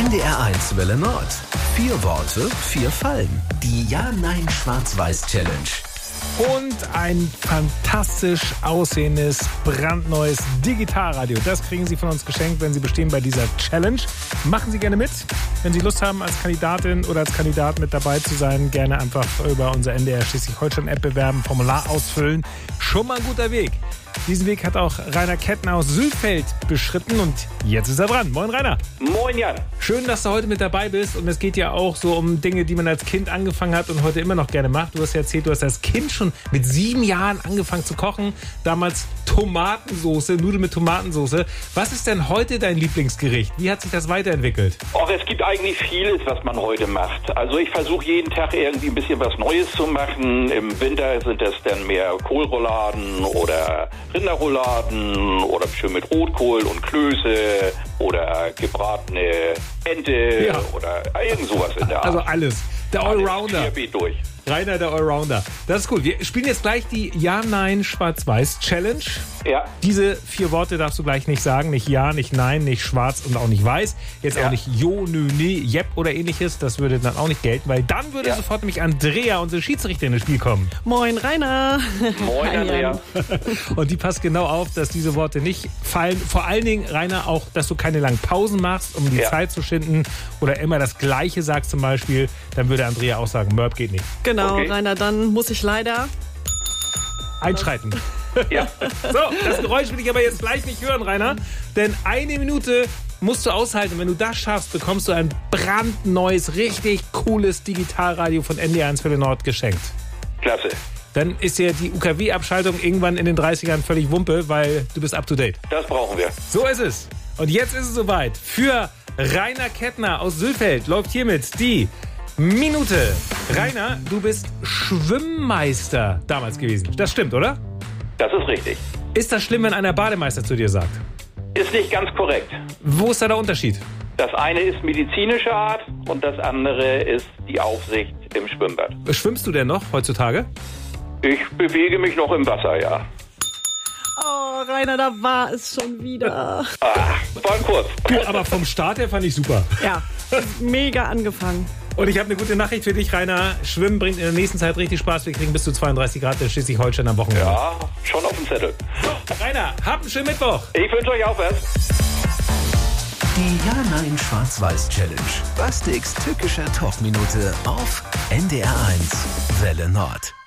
NDR1 Welle Nord. 4 Worte, 4 Fallen. Die Ja-Nein-Schwarz-Weiß-Challenge. Und ein fantastisch aussehendes, brandneues Digitalradio. Das kriegen Sie von uns geschenkt, wenn Sie bestehen bei dieser Challenge. Machen Sie gerne mit. Wenn Sie Lust haben, als Kandidatin oder als Kandidat mit dabei zu sein, gerne einfach über unser NDR Schleswig-Holstein-App bewerben, Formular ausfüllen. Schon mal ein guter Weg. Diesen Weg hat auch Rainer Kettner aus Sülfeld beschritten und jetzt ist er dran. Moin Rainer. Moin Jan. Schön, dass du heute mit dabei bist und es geht ja auch so um Dinge, die man als Kind angefangen hat und heute immer noch gerne macht. Du hast ja erzählt, du hast als Kind schon mit 7 Jahren angefangen zu kochen. Damals Tomatensoße, Nudeln mit Tomatensoße. Was ist denn heute dein Lieblingsgericht? Wie hat sich das weiterentwickelt? Och, es gibt eigentlich vieles, was man heute macht. Also ich versuche jeden Tag irgendwie ein bisschen was Neues zu machen. Im Winter sind das dann mehr Kohlrouladen oder Rinderrouladen oder schön mit Rotkohl und Klöße oder gebratene Ente oder irgend sowas in der Art. Also alles. Der Allrounder. Querbeet durch. Rainer, der Allrounder. Das ist cool. Wir spielen jetzt gleich die Ja-Nein-Schwarz-Weiß-Challenge. Ja. Diese 4 Worte darfst du gleich nicht sagen. Nicht Ja, nicht Nein, nicht Schwarz und auch nicht Weiß. Jetzt auch nicht Jo, Nö, Nee, Jep oder ähnliches. Das würde dann auch nicht gelten, weil dann würde sofort nämlich Andrea, unsere Schiedsrichterin, ins Spiel kommen. Moin Rainer. Moin Andrea. Und die passt genau auf, dass diese Worte nicht fallen. Vor allen Dingen, Rainer, auch, dass du keine langen Pausen machst, um die Zeit zu schinden oder immer das Gleiche sagst zum Beispiel. Dann würde Andrea auch sagen, Mörb geht nicht. Genau, Okay. Rainer, dann muss ich leider Einschreiten. Ja. So, das Geräusch will ich aber jetzt gleich nicht hören, Rainer. Denn 1 Minute musst du aushalten. Wenn du das schaffst, bekommst du ein brandneues, richtig cooles Digitalradio von NDR1 Welle Nord geschenkt. Klasse. Dann ist ja die UKW-Abschaltung irgendwann in den 30ern völlig Wumpe, weil du bist up to date. Das brauchen wir. So ist es. Und jetzt ist es soweit. Für Rainer Kettner aus Sülfeld läuft hiermit die Minute. Rainer, du bist Schwimmmeister damals gewesen. Das stimmt, oder? Das ist richtig. Ist das schlimm, wenn einer Bademeister zu dir sagt? Ist nicht ganz korrekt. Wo ist da der Unterschied? Das eine ist medizinische Art und das andere ist die Aufsicht im Schwimmbad. Schwimmst du denn noch heutzutage? Ich bewege mich noch im Wasser, ja. Oh, Rainer, da war es schon wieder. War kurz. Du, aber vom Start her fand ich super. Ja, mega angefangen. Und ich habe eine gute Nachricht für dich, Rainer. Schwimmen bringt in der nächsten Zeit richtig Spaß. Wir kriegen bis zu 32 Grad in Schleswig-Holstein am Wochenende. Ja, schon auf dem Zettel. So, Rainer, habt einen schönen Mittwoch. Ich wünsche euch auch was. Die Ja-Nein-Schwarz-Weiß-Challenge. Bastiks tückischer Talkminute auf NDR1 Welle Nord.